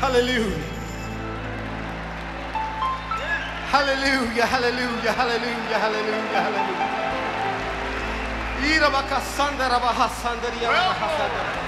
Hallelujah. Hallelujah, hallelujah, hallelujah, hallelujah, hallelujah. Ira bakasanda rabahasanda riya bakasanda.